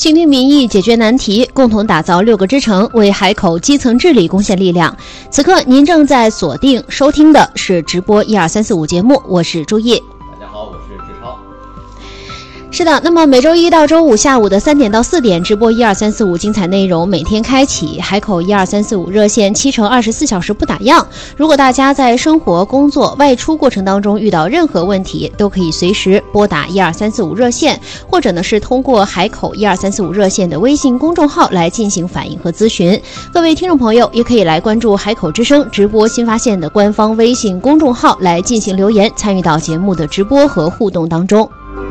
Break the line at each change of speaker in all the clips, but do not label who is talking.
倾听民意，解决难题，共同打造6个支城，为海口基层治理贡献力量。此刻您正在锁定收听的是直播12345节目，我是朱叶。
大家好，我是志超。
是的，那么每周一到周五下午的3点到4点直播12345精彩内容每天开启，海口12345热线7乘24小时不打烊。如果大家在生活、工作、外出过程当中遇到任何问题，都可以随时拨打12345热线，或者呢是通过海口12345热线的微信公众号来进行反映和咨询。各位听众朋友也可以来关注海口之声直播新发现的官方微信公众号来进行留言，参与到节目的直播和互动当中。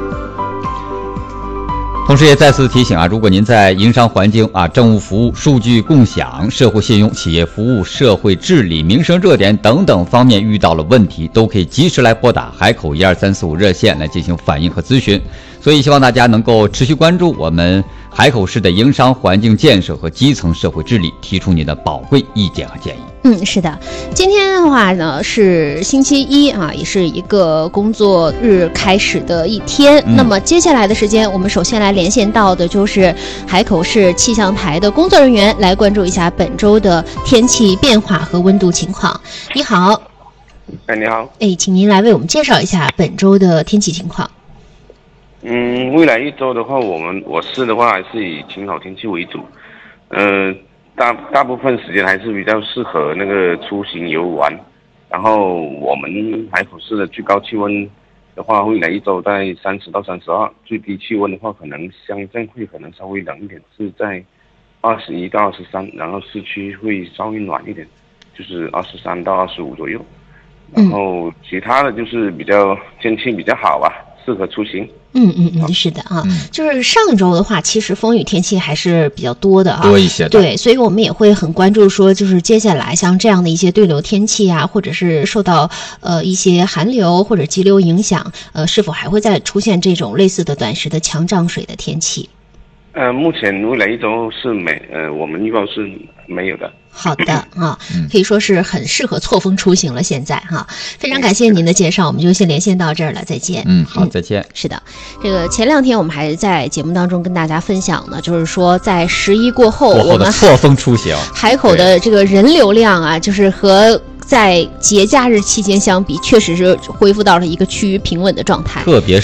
同时也再次提醒如果您在营商环境政务服务、数据共享、社会信用、企业服务、社会治理、民生热点等等方面遇到了问题，都可以及时来拨打海口12345热线来进行反映和咨询。所以希望大家能够持续关注我们海口市的营商环境建设和基层社会治理，提出您的宝贵意见和建议。
是的，今天的话呢是星期一也是一个工作日开始的一天。那么接下来的时间，我们首先来连线到的就是海口市气象台的工作人员，来关注一下本周的天气变化和温度情况。你好。
你好。
请您来为我们介绍一下本周的天气情况。
未来一周的话，我市的话还是以晴好天气为主。大部分时间还是比较适合那个出行游玩。然后我们海口市的最高气温的话，未来一周在30到32，最低气温的话可能乡镇会可能稍微冷一点，是在21到23，然后市区会稍微暖一点，就是23到25左右。然后其他的就是比较天气比较好适合出行。
是的就是上周的话，其实风雨天气还是比较多的
多一些的。
对，所以我们也会很关注说，就是接下来像这样的一些对流天气或者是受到一些寒流或者急流影响，是否还会再出现这种类似的短时的强涨水的天气？
目前未来一周是我们预报是没有的。
好的可以说是很适合错峰出行了。现在非常感谢您的介绍，我们就先连线到这儿了，再见。
好，再见。
是的，这个前2天我们还在节目当中跟大家分享呢，就是说在11过后我们
错峰出行，
海口的这个人流量就是和在节假日期间相比，确实是恢复到了一个趋于平稳的状态。
特别